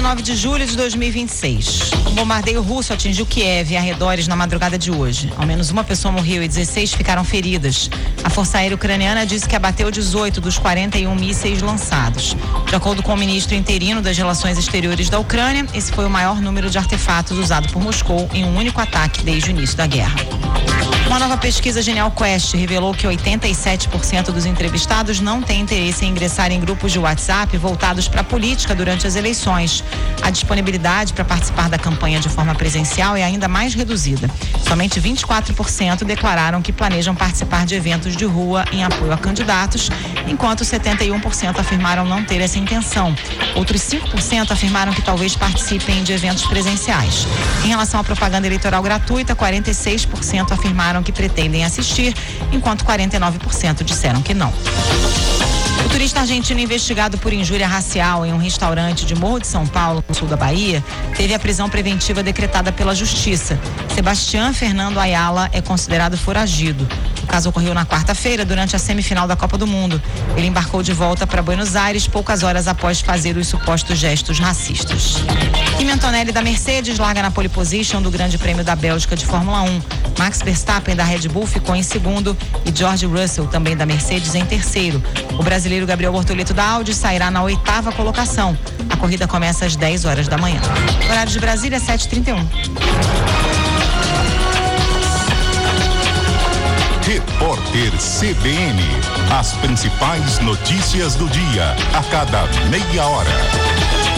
19 de julho de 2026. Um bombardeio russo atingiu Kiev e arredores na madrugada de hoje. Ao menos uma pessoa morreu e 16 ficaram feridas. A Força Aérea Ucraniana disse que abateu 18 dos 41 mísseis lançados. De acordo com o ministro interino das Relações Exteriores da Ucrânia, esse foi o maior número de artefatos usado por Moscou em um único ataque desde o início da guerra. Uma nova pesquisa Genial Quest revelou que 87% dos entrevistados não têm interesse em ingressar em grupos de WhatsApp voltados para a política durante as eleições. A disponibilidade para participar da campanha de forma presencial é ainda mais reduzida. Somente 24% declararam que planejam participar de eventos de rua em apoio a candidatos, enquanto 71% afirmaram não ter essa intenção. Outros 5% afirmaram que talvez participem de eventos presenciais. Em relação à propaganda eleitoral gratuita, 46% afirmaram que pretendem assistir, enquanto 49% disseram que não. O turista argentino investigado por injúria racial em um restaurante de Morro de São Paulo, no sul da Bahia, teve a prisão preventiva decretada pela Justiça. Sebastián Fernando Ayala é considerado foragido. O caso ocorreu na quarta-feira, durante a semifinal da Copa do Mundo. Ele embarcou de volta para Buenos Aires poucas horas após fazer os supostos gestos racistas. Kim Antonelli da Mercedes larga na pole position do Grande Prêmio da Bélgica de Fórmula 1. Max Verstappen da Red Bull ficou em segundo e George Russell, também da Mercedes, em terceiro. O brasileiro Gabriel Bortoleto da Audi sairá na 8ª colocação. A corrida começa às 10 horas da manhã. Horário de Brasília, 7h31. Repórter CBN. As principais notícias do dia, a cada meia hora.